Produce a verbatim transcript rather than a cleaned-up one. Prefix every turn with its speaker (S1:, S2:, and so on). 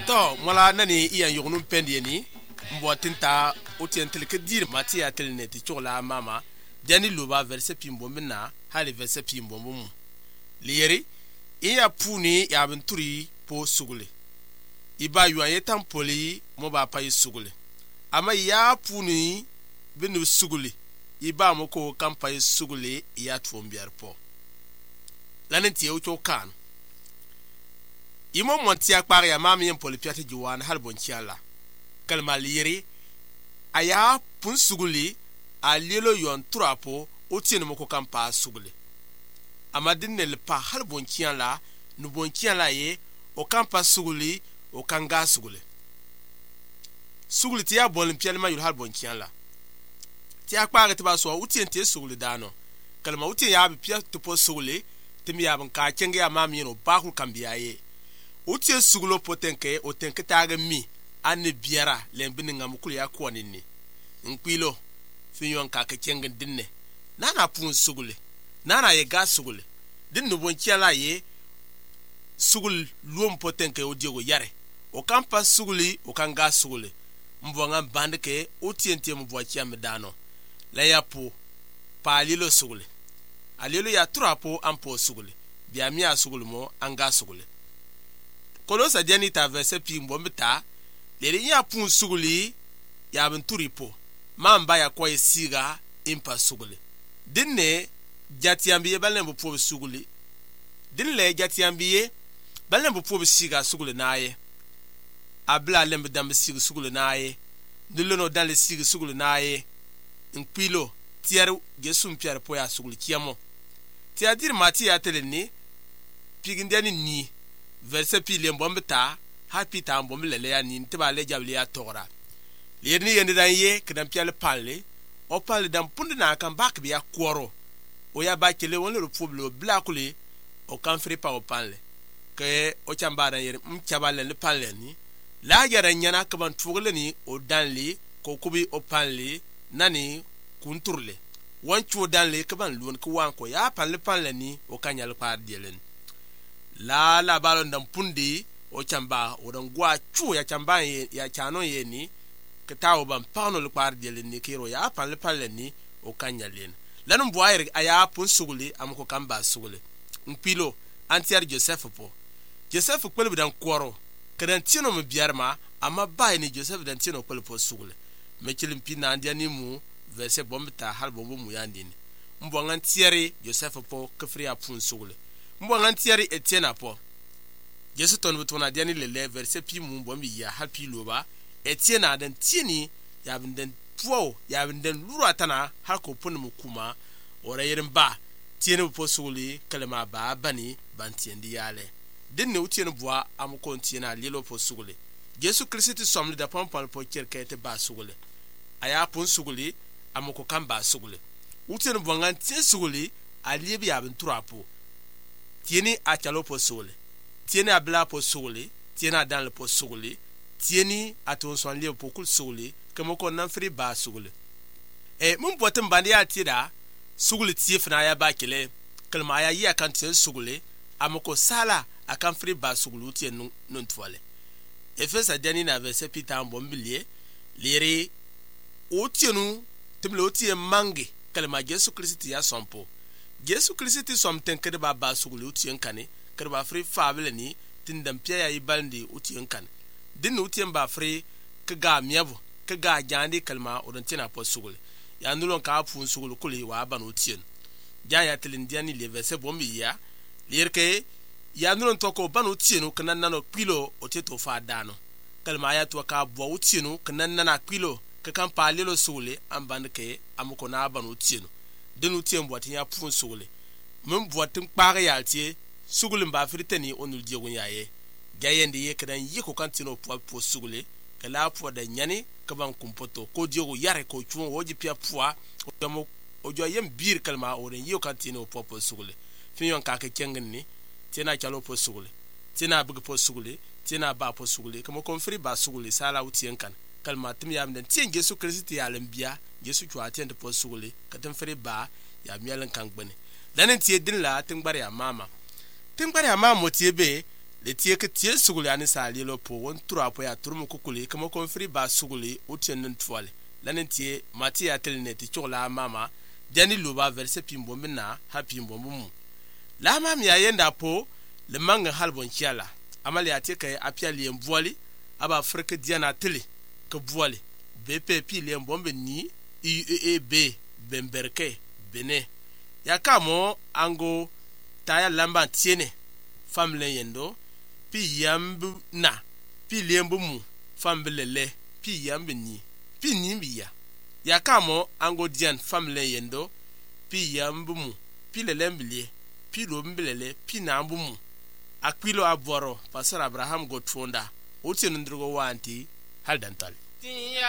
S1: to mola nani iyan yognum pendi ni mbotinta otientel ke dir matia telne ti chola mama dani luba verset pimbo minna hali verset pimbo mum liyeri iya puni ya benturi po sugule iba yuanye tampoli mo ba pay sugule ama ya puni benu sugule iba mo ko kampay sugule ya twombiar po lanenti e ucho kan imo monti akpar ya mami en polipiate jiwan halbon chiala kalma liyeri aya pun suguli a lelo yon trapo otien mo ko kampa suguli amadin ne le pa halbon chiala nu bon chiala ye o kampa suguli o kanga suguli suguli ti ya bolin piale ma yul halbon chiala ti akpar ti ba so otien ti suguli dano kalma otien ya bi pia to po suguli timi ya ban ka kenge ya mami no ba ku kambiaye utie sugulo potenke o tenke taga mi ane biara lembini ngamukulu ya kwani ni nkwilo finyon ka ka kengen dinne nana pun sugule nana ye ga sugule dinno bonchiala ye sugul luom potenke o diego yare o kampa suguli o kanga sugule mbonga bandeke utiente mbwachi amedano la yapo pa lilo sugule alilo ya trapo ampo sugule biamia sugule mo anga sugule Kolosa diani ta verset pi mbombita le ya pun suguli ya benturipo mamba ya kwa siga impa suguli dinne jatiambiye balembo po suguli dinle jatiambiye balembo po siga suguli naye abla lembe dambe siga suguli naye dilono dale siga suguli naye npilo tiaru gesum piar po ya suguli kiamo tiadir mati ya teleni pigindiani ni verset pi le mbombita ha pi ta mbombele ya ni tiba le jabli ya tora lerni yende dan ye kedan piale palle o palle dan punde na kan bak biya kworo o ya ba kele won le problem blakule o kan fri pa o palle ke o chamba dan yer m chabale le palle ni la yara nyana ka ban tugle ni o danli ko kubi o palle nani kunturle won chu danle ka ban luon ko wan ko ya palle palle ni o kanyal pa dielen la la balon dan pundi o chamba o dan gwa chu ya chamba ya chano ye ni ketawo ban pano le par de ni kiro ya pan le palle ni o kanyalen lanum boyer aya pun suguli am ko kamba suguli mpilo antiar Joseph po Joseph kwel bidan kworo kedan tino me biarma ama bay ni Joseph dan tino kwel po suguli me chilim pina andia ni mu verset bombita hal bombo mu yandini mbo ngantiere Joseph po kefri a pun suguli mbo ngantiere Etienne po Jesu ton butona diani le verset pi mu bombi ya happy loba Etienne adan tieni ya binden puo ya binden luratana har ko pun mu kuma ora yerin ba tieni po suguli kalma ba bani bantiendi yale dinne utieni boa am ko tiena lelo po suguli Jesu Christ somli da pompal po kirkete ba suguli aya pon suguli am ko kamba suguli utieni bongan tie suguli alibi ya bin turapo tieni a chalo po suguli tieni abla po suguli tieni adan le po suguli tieni aton son le po kul suguli kemo ko nan fri ba suguli e mun botin bandi ya tira suguli tifna ya ba kile kalma ya yi akan tie suguli amko sala akan fri ba suguli tien nun nun twale efesa dani na verset Peter mbombilie lere o tienu timle o tie mange kalma Jesu Christ ya sompo Jesu Christ somten kede ba ba suguli o tien kane kede ba fri fable ni tindam pia ya ibandi o tien kane din utien ba fri ke ga miebo ke ga jandi kalma odantina po sugul ya nulon ka fu sugul kuli wa ban utien ja ya tilindiani le verset bombi ya lirke ya nulon to ko ban utien kana nano pilo oteto fa dano kalma ya to ka bo utien kana nana pilo ke kan pa lelo sugule amban ke amuko na ban utien din utien botin ya fu sugule mun botin kpare ya tie sugulin ba fritani onul diegun yaye gayende ye kedan yiko kantino po po sugule kala po da nyani kaban kumpoto ko diogo yare ko chuon woji pia poa omo ojo yem bir kalma o den yiko kantino po po sugule finyon ka ke kengen ni tena chalo po sugule tena bug po sugule tena ba po sugule kamo konfri ba sugule sala utien kan kalma tim yam den tien Jesu Christ ya lembia Jesu chwa tien po sugule katem fri ba ya mialen kan gbene danen tie din la tin gbare ya mama tin gbare ya mama motiebe le tie ke tie sugul ani sali lo po won tura po ya turum kukuli kama kon fri ba suguli o tien nen twale lanen tie Matia telne ti chola mama jani luba verse pimbo mina ha pimbo mu la mam ya yenda po le manga halbon chiala amali atie kay apia li mvoli aba freke diana tele ke voile bp pi li mbombe ni i e b bemberke bene ya kamo ango taya lamba tiene famle yendo pi yambu na pi lembu mu famblele pi yambu ni pi nimbiya ya kamo ango dian famle yendo pi yambu mu pi lelembile pi lombilele pi nambu mu akwilo aboro pastor Abraham Godfonda uti nundrugo wanti haldantali